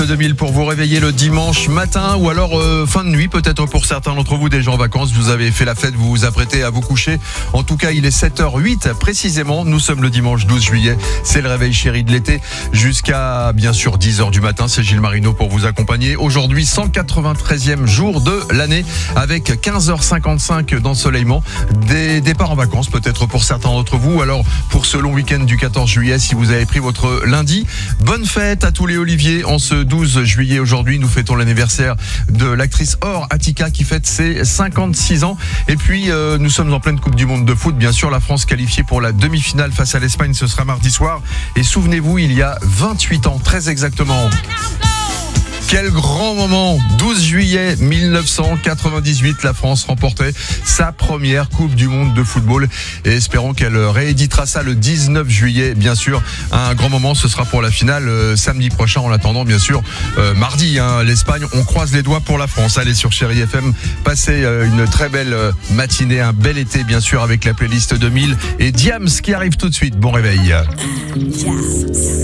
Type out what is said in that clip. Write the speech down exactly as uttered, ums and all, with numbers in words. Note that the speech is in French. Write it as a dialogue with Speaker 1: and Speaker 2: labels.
Speaker 1: deux mille pour vous réveiller le dimanche matin ou alors euh, fin de nuit peut-être pour certains d'entre vous déjà en vacances, vous avez fait la fête, vous vous apprêtez à vous coucher. En tout cas il est sept heures huit précisément, nous sommes le dimanche douze juillet, c'est le réveil chéri de l'été jusqu'à bien sûr dix heures du matin, c'est Gilles Marino pour vous accompagner. Aujourd'hui cent quatre-vingt-treizième jour de l'année avec quinze heures cinquante-cinq d'ensoleillement, des départs en vacances peut-être pour certains d'entre vous, alors pour ce long week-end du quatorze juillet si vous avez pris votre lundi, bonne fête à tous les Olivier. En ce douze juillet aujourd'hui, nous fêtons l'anniversaire de l'actrice Or Attica qui fête ses cinquante-six ans. Et puis, euh, nous sommes en pleine Coupe du Monde de foot. Bien sûr, la France qualifiée pour la demi-finale face à l'Espagne, ce sera mardi soir. Et souvenez-vous, il y a vingt-huit ans, très exactement. Quel grand moment! douze juillet mille neuf cent quatre-vingt-dix-huit, la France remportait sa première Coupe du Monde de football et espérons qu'elle rééditera ça le dix-neuf juillet. Bien sûr, un grand moment, ce sera pour la finale euh, samedi prochain. En attendant, bien sûr, euh, mardi, hein, l'Espagne, on croise les doigts pour la France. Allez sur Chéri F M, passez euh, une très belle euh, matinée, un bel été, bien sûr, avec la playlist deux mille et Diams qui arrive tout de suite. Bon réveil.